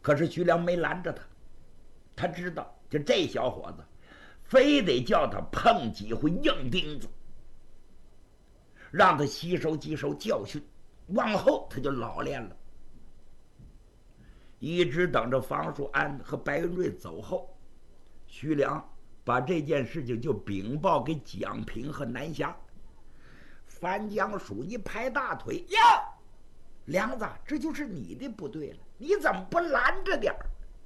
可是徐良没拦着他，他知道就这小伙子非得叫他碰几回硬钉子，让他吸收教训，往后他就老练了。一直等着房叔安和白云瑞走后，徐良把这件事情就禀报给蒋平和南霞。樊江叔一拍大腿：“呀，梁子，这就是你的不对了，你怎么不拦着点儿？”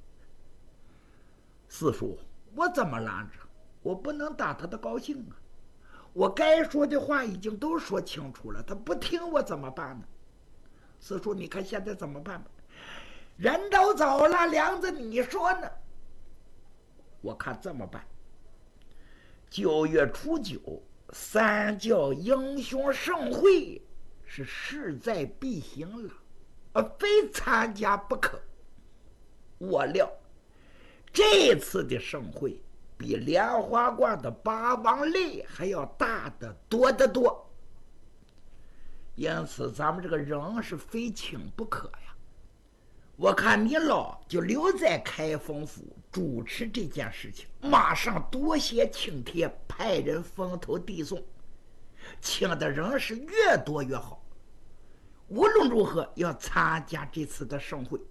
四叔，我怎么拦着？我不能打他的高兴啊！我该说的话已经都说清楚了，他不听我怎么办呢？四叔，你看现在怎么办吧？人都走了，梁子，你说呢？我看这么办，9月初9三教英雄盛会是势在必行了，非参加不可。我料这次的盛会比莲花观的八王擂还要大得多得多，因此咱们这个人是非请不可呀。我看你老就留在开封府主持这件事情，马上多写请帖，派人风头递送，请的人是越多越好。无论如何要参加这次的盛会。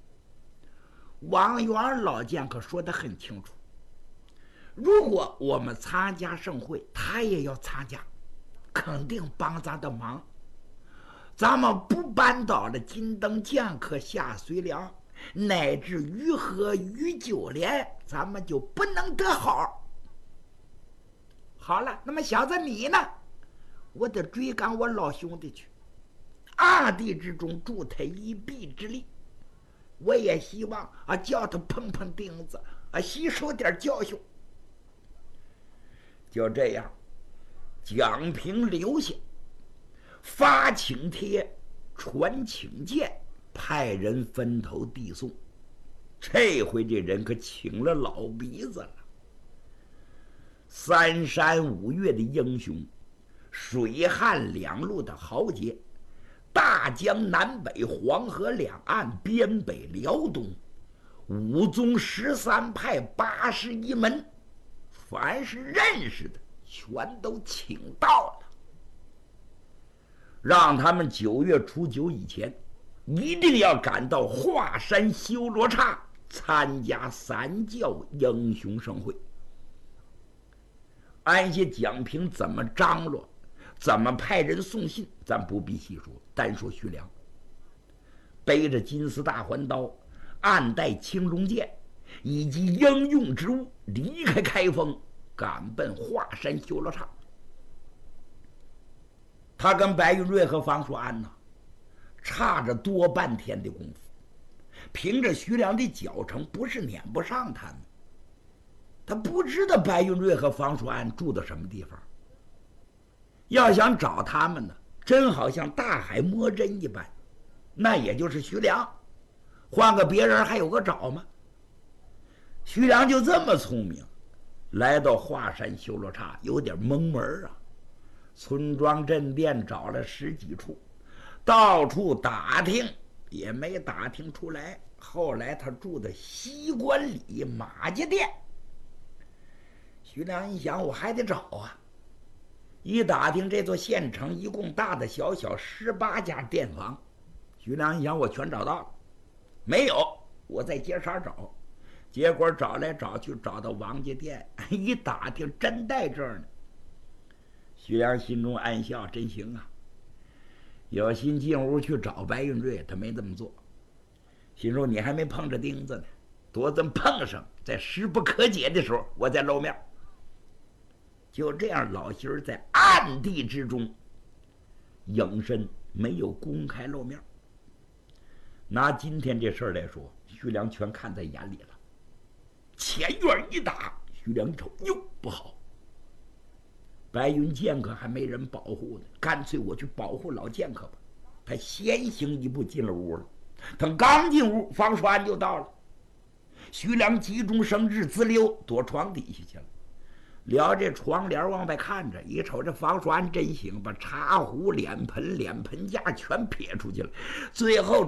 王元老剑客说得很清楚，如果我们参加盛会，他也要参加，肯定帮咱的忙。咱们不扳倒了金灯剑客夏遂良，乃至于和于九连，咱们就不能得好。好了，那么小子你呢？我得追赶我老兄弟去，暗地之中助他一臂之力。我也希望叫他碰碰钉子，吸收点教训。就这样，蒋平留下，发请帖，传请柬，派人分头递送。这回这人可请了老鼻子了。3山5岳的英雄，水旱两路的豪杰，大江南北黄河两岸，边北辽东，武宗13派81门，凡是认识的全都请到了，让他们9月初9以前一定要赶到华山修罗刹参加三教英雄盛会。安些蒋平怎么张罗，怎么派人送信，咱不必细说，单说徐良背着金丝大环刀，暗带青龙剑以及应用之物，离开开封，赶奔华山修罗刹。他跟白云瑞和房叔安呢，差着多半天的功夫，凭着徐良的脚程，不是撵不上他们。他不知道白云瑞和房叔安住的什么地方，要想找他们呢，真好像大海摸针一般，那也就是徐良，换个别人还有个找吗？徐良就这么聪明，来到华山修罗刹有点蒙门啊，村庄镇店找了10几处，到处打听也没打听出来。后来他住的西关里马家店，徐良一想，我还得找啊。一打听，这座县城一共大大小小18家店房。徐良一想，我全找到了。没有，我在街上找。结果找来找去，找到王家店，一打听，真在这儿呢。徐良心中暗笑，真行啊！有心进屋去找白云瑞，他没这么做。心说你还没碰着钉子呢，多怎么碰上，在势不可解的时候，我再露面。就这样，老心儿在暗地之中隐身，没有公开露面。拿今天这事儿来说，徐良全看在眼里了。前院一打，徐良瞅，哟，不好，白云剑客还没人保护呢，干脆我去保护老剑客吧。他先行一步进了屋了。他刚进屋，房叔安就到了。徐良急中生智，滋溜躲床底下去了。撩这床帘往外看着，一瞅这房叔安真行，把茶壶、脸盆架全撇出去了。最后